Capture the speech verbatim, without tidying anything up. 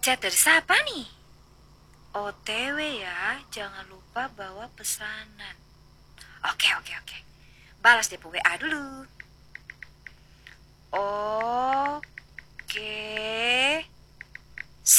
Chat dari siapa nih? O T W ya, jangan lupa bawa pesanan. Oke, oke, oke. Balas deh W A dulu.